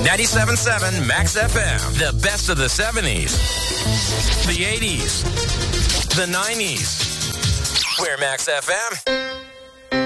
97.7 Max FM. The best of the 70s, the 80s, the 90s. We're Max FM.